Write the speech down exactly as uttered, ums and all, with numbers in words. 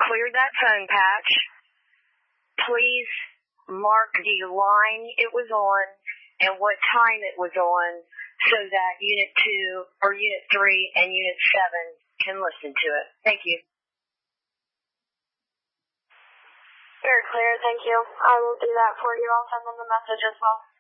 cleared that phone patch. Please mark the line it was on and what time it was on so that Unit two or Unit three and Unit seven can listen to it. Thank you. Very clear, thank you. I will do that for you. I'll send them the message as well.